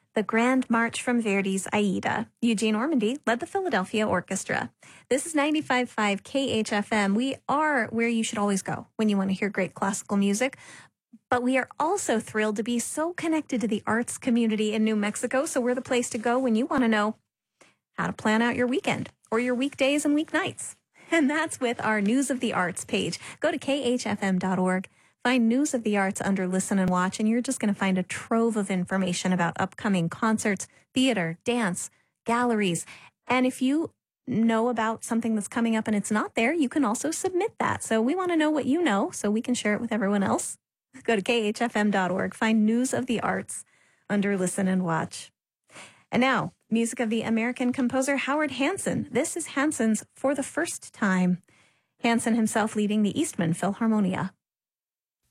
The Grand March from Verdi's Aida. Eugene Ormandy led the Philadelphia Orchestra. This is 95.5 KHFM. We are where you should always go when you want to hear great classical music. But we are also thrilled to be so connected to the arts community in New Mexico. So we're the place to go when you want to know how to plan out your weekend or your weekdays and weeknights. And that's with our News of the Arts page. Go to khfm.org. Find News of the Arts under Listen and Watch, and you're just going to find a trove of information about upcoming concerts, theater, dance, galleries. And if you know about something that's coming up and it's not there, you can also submit that. So we want to know what you know so we can share it with everyone else. Go to khfm.org. Find News of the Arts under Listen and Watch. And now, music of the American composer Howard Hanson. This is Hanson's For the First Time. Hanson himself leading the Eastman Philharmonia.